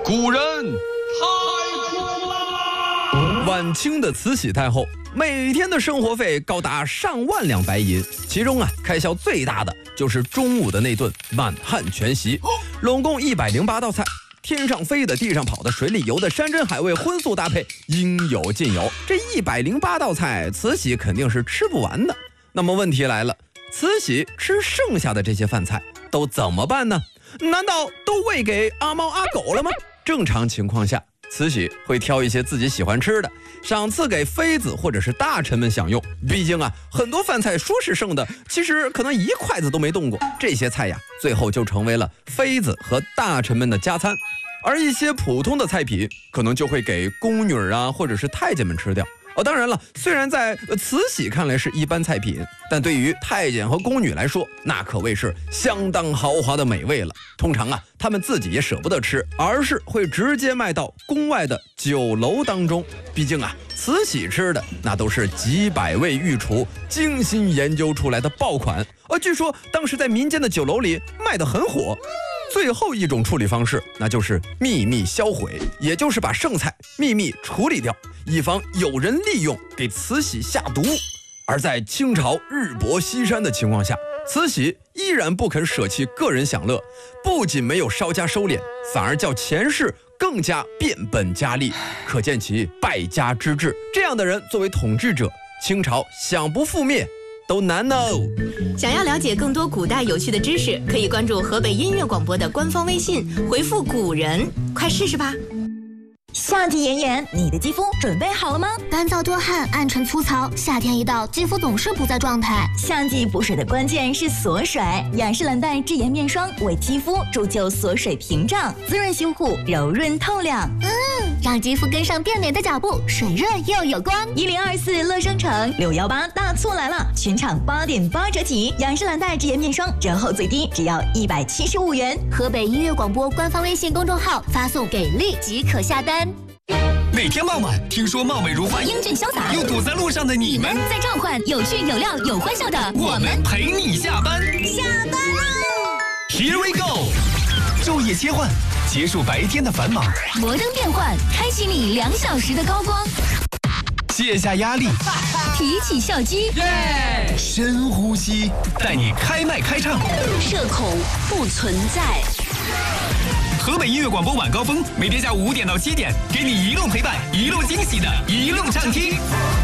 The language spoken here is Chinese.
古人太苦了。 晚清的慈禧太后每天的生活费高达上万两白银，其中开销最大的就是中午的那顿满汉全席，拢共108道菜，天上飞的、地上跑的、水里游的、山珍海味荤素搭配，应有尽有。这108道菜，慈禧肯定是吃不完的。那么问题来了，慈禧吃剩下的这些饭菜都怎么办呢？难道都喂给阿猫阿狗了吗？正常情况下，慈禧会挑一些自己喜欢吃的，赏赐给妃子或者是大臣们享用。毕竟很多饭菜说是剩的，其实可能一筷子都没动过。这些菜最后就成为了妃子和大臣们的加餐。而一些普通的菜品，可能就会给宫女或者是太监们吃掉。当然了，虽然在慈禧看来是一般菜品，但对于太监和宫女来说，那可谓是相当豪华的美味了。通常他们自己也舍不得吃，而是会直接卖到宫外的酒楼当中。毕竟慈禧吃的那都是几百位御厨精心研究出来的爆款，据说当时在民间的酒楼里卖得很火。最后一种处理方式，那就是秘密销毁，也就是把剩菜秘密处理掉，以防有人利用给慈禧下毒。而在清朝日薄西山的情况下，慈禧依然不肯舍弃个人享乐，不仅没有稍加收敛，反而较前世更加变本加厉，可见其败家之志。这样的人作为统治者，清朝想不覆灭都难哦。 想要了解更多古代有趣的知识，可以关注河北音乐广播的官方微信，回复古人，快试试吧。 夏季炎炎，你的肌肤准备好了吗？ 干燥多汗、暗沉粗糙，夏天一到，肌肤总是不在状态。 夏季补水的关键是锁水，雅诗兰黛智妍面霜为肌肤铸就锁水屏障，滋润修护，柔润透亮。 让肌肤跟上变美的脚步，水润又有光。 1024乐商城618大促来了，全场8.8折起，雅诗兰黛智妍面霜折后最低只要175元。 河北音乐广播官方微信公众号发送给力即可下单。 每天傍晚，听说貌美如花、 英俊潇洒又堵在路上的你们， 在召唤有趣有料有欢笑的我们陪你下班。 下班喽 Here we go， 昼夜切换，结束白天的繁忙， 摩登变换，开启你2小时的高光， 卸下压力， 提起笑肌， 深呼吸，带你开麦开唱， 社恐不存在。 河北音乐广播晚高峰，每天下午5点到7点，给你一路陪伴，一路惊喜的一路畅听。